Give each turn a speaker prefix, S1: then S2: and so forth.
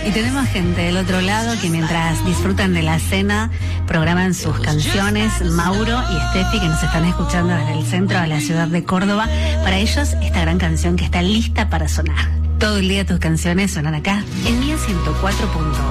S1: Y tenemos gente del otro lado que mientras disfrutan de la cena, programan sus canciones. Mauro y Steffi, que nos están escuchando desde el centro de la ciudad de Córdoba. Para ellos, esta gran canción que está lista para sonar. Todo el día tus canciones suenan acá en Mía 104.1.